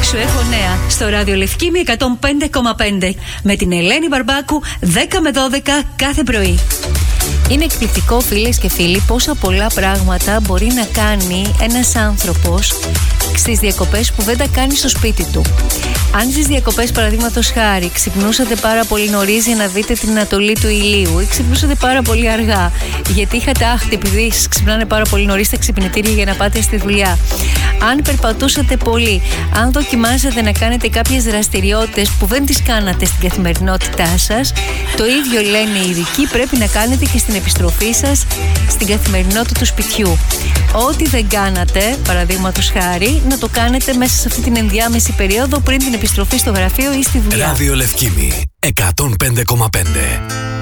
Σου έχω νέα στο ράδιο Λευκήμη 105,5 με την Ελένη Μπαρμπάκου 10 με 12 κάθε πρωί. Είναι εκπληκτικό, φίλες και φίλοι, πόσα πολλά πράγματα μπορεί να κάνει ένας άνθρωπος στις διακοπές που δεν τα κάνει στο σπίτι του. Αν στις διακοπές, παραδείγματος χάρη, ξυπνούσατε πάρα πολύ νωρίς για να δείτε την ανατολή του ηλίου ή ξυπνούσατε πάρα πολύ αργά γιατί είχατε άχτη, επειδή σας ξυπνάνε πάρα πολύ νωρίς τα ξυπνητήρια για να πάτε στη δουλειά. Αν περπατούσατε πολύ, αν δοκιμάζατε να κάνετε κάποιες δραστηριότητες που δεν τις κάνατε στην καθημερινότητά σας, το ίδιο λένε οι ειδικοί πρέπει να κάνετε και στην επιστροφή σας στην καθημερινότητα του σπιτιού. Ό,τι δεν κάνατε, παραδείγματος χάρη, να το κάνετε μέσα σε αυτή την ενδιάμεση περίοδο πριν την επιστροφή στο γραφείο ή στη δουλειά. Ράδιο Λευκήμη 105,5.